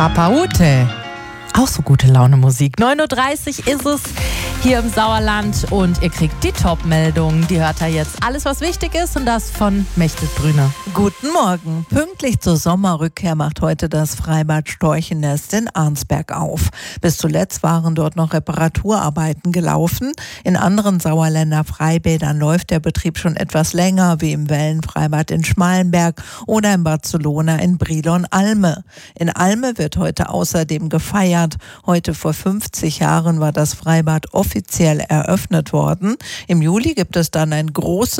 Papa Ute. Auch so gute Laune Musik. 9.30 Uhr ist es hier im Sauerland und ihr kriegt die Top-Meldungen. Die hört ihr jetzt. Alles, was wichtig ist, und das von Mechtet Brüne. Guten Morgen. Pünktlich zur Sommerrückkehr macht heute das Freibad Storchennest in Arnsberg auf. Bis zuletzt waren dort noch Reparaturarbeiten gelaufen. In anderen Sauerländer Freibädern läuft der Betrieb schon etwas länger, wie im Wellenfreibad in Schmalenberg oder in Barcelona in Brilon-Alme. In Alme wird heute außerdem gefeiert. Heute vor 50 Jahren war das Freibad offiziell eröffnet worden. Im Juli gibt es dann ein großes